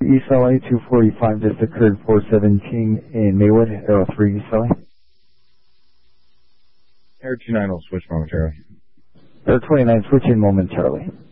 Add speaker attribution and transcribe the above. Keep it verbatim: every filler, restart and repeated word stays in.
Speaker 1: East L A, two forty-five just occurred, four seventeen in Maywood, Aero three East L A.
Speaker 2: Air two nine will switch momentarily.
Speaker 1: Air twenty-nine, switch in momentarily.